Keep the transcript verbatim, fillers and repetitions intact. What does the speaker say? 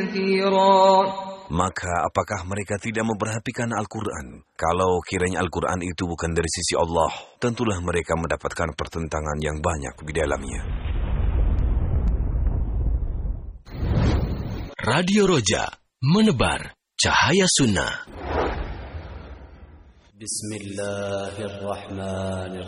كثيرا. Maka apakah mereka tidak memperhatikan Al-Quran? Kalau kiranya Al-Quran itu bukan dari sisi Allah, tentulah mereka mendapatkan pertentangan yang banyak di dalamnya. Radio Roja, menebar cahaya sunnah. Bismillahirrahmanirrahim.